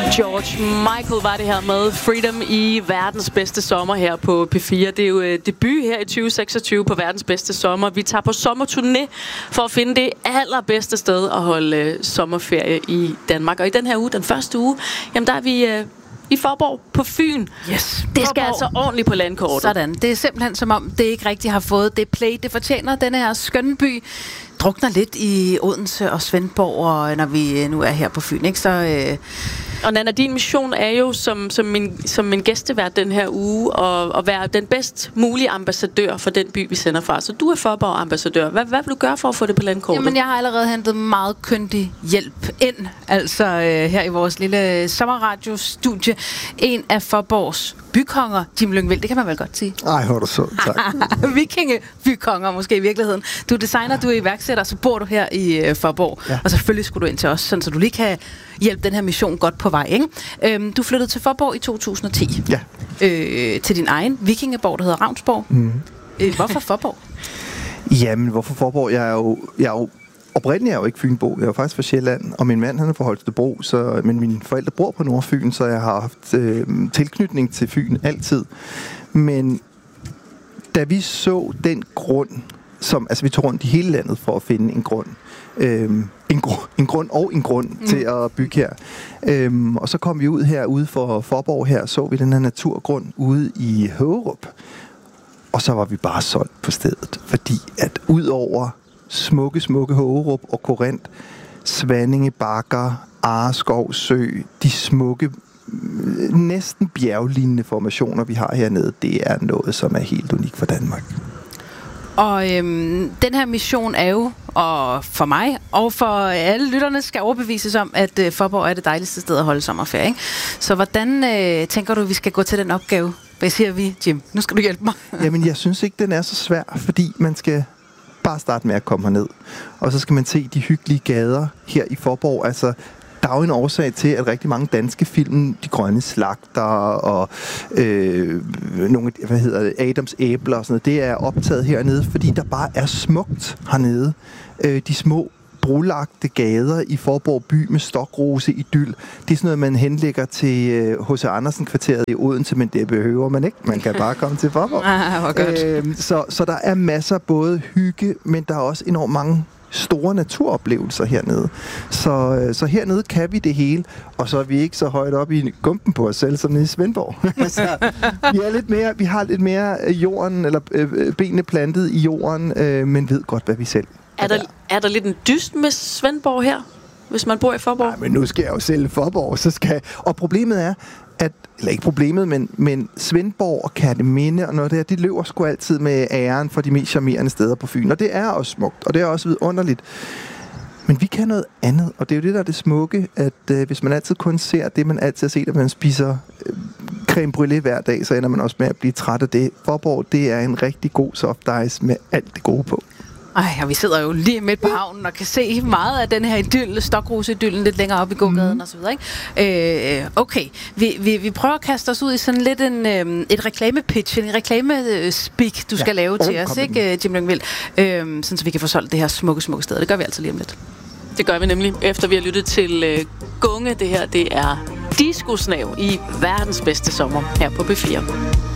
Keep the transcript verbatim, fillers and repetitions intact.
George Michael var det her med Freedom i verdens bedste sommer her på P fire. Det er jo uh, debut her i tyve seksogtyve på verdens bedste sommer. Vi tager på sommerturné for at finde det allerbedste sted at holde uh, sommerferie i Danmark. Og i den her uge, den første uge, jamen der er vi uh, i Faaborg på Fyn. Yes. Det skal altså ordentligt på landkortet. Sådan. Det er simpelthen som om, det ikke rigtig har fået det play, det fortjener. Denne her skønne by drukner lidt i Odense og Svendborg, og når vi nu er her på Fyn, ikke? Så... Øh Og Nanna, din mission er jo som, som, min, som min gæstevært den her uge at, at være den bedst mulige ambassadør for den by, vi sender fra. Så du er Faaborg-ambassadør. Hvad, hvad vil du gøre for at få det på landkortet? Jamen, jeg har allerede hentet meget kyndig hjælp ind, altså øh, her i vores lille sommerradiostudie. En af Faaborgs bykonger, Jim Lyngvild, det kan man vel godt sige. Ej, hvor er du så, tak. Vikingebykonger måske i virkeligheden. Du er designer, du er iværksætter, så bor du her i øh, Faaborg. Ja. Og selvfølgelig skulle du ind til os, sådan, så du lige kan hjælpe den her mission godt på vej, ikke? Øhm, du flyttede til Faaborg i to tusind og ti. Ja. Øh, til din egen vikingeborg, der hedder Ravnsborg. Mm. Øh, hvorfor Faaborg? Jamen, hvorfor Faaborg? Jeg er jo, jeg er jo oprindeligt er jeg jo ikke fynbo. Jeg er jo faktisk fra Sjælland, og min mand han er fra Holstebro, så, men mine forældre bor på Nordfyn, så jeg har haft øh, tilknytning til Fyn altid. Men da vi så den grund, som, altså vi tog rundt i hele landet for at finde en grund, Øhm, en, gru- en grund og en grund mm. til at bygge her. Øhm, og så kom vi ud her ude for Faaborg her, så vi den her naturgrund ude i Høgerup. Og så var vi bare solgt på stedet, fordi at ud over smukke, smukke Høgerup og Korinth, Svanninge Bakker, Areskov Sø, de smukke, næsten bjerglignende formationer, vi har hernede, det er noget, som er helt unikt for Danmark. Og øhm, den her mission er jo, og for mig, og for alle lytterne, skal overbevises om, at øh, Faaborg er det dejligste sted at holde sommerferie, ikke? Så hvordan øh, tænker du, vi skal gå til den opgave? Hvad siger vi, Jim? Nu skal du hjælpe mig. Jamen, jeg synes ikke, den er så svær, fordi man skal bare starte med at komme herned. Og så skal man se de hyggelige gader her i Faaborg. Altså, der er jo en årsag til, at rigtig mange danske film, De Grønne Slagter og øh, nogle af, hvad hedder det, Adams Æbler og sådan noget, det er optaget hernede, fordi der bare er smukt hernede. Øh, de små brolagte gader i Faaborg by med stokrose idyl. Det er sådan noget, man henlægger til H C Andersen-kvarteret i Odense, men det behøver man ikke. Man kan bare komme til Faaborg. Ah, hvor godt. Øh, så, så der er masser både hygge, men der er også enormt mange store naturoplevelser hernede. Så, så hernede kan vi det hele, og så er vi ikke så højt op i gumpen på os selv, som nede i Svendborg. Så vi, er lidt mere, vi har lidt mere jorden, eller øh, benene plantet i jorden, øh, men ved godt, hvad vi selv er. Der, er der lidt en dyst med Svendborg her, hvis man bor i Faaborg? Nej, men nu skal jeg jo sælge Faaborg, så skal og problemet er, at, eller ikke problemet, men, men Svendborg og Kerteminde og noget der, de løber sgu altid med æren for de mest charmerende steder på Fyn, og det er også smukt, og det er også vidunderligt. Men vi kan noget andet, og det er jo det, der er det smukke, at øh, hvis man altid kun ser det, man altid har set, at man spiser øh, creme brûlée hver dag, så ender man også med at blive træt af det. Faaborg, det er en rigtig god soft ice med alt det gode på. Ej, og vi sidder jo lige midt på havnen og kan se meget af den her idyll, Stokrose-idyllen lidt længere op i gågaden mm. og så videre, ikke? Øh, okay, vi, vi, vi prøver at kaste os ud i sådan lidt en, øh, et reklamepitch, en reklamespeak, du skal ja. lave til os, ikke, Jim Lyngvild? Øh, sådan så vi kan få solgt det her smukke, smukke sted. Det gør vi altså lige om lidt. Det gør vi nemlig, efter vi har lyttet til øh, Gunge. Det her, det er Disco Snav i verdens bedste sommer her på P fire.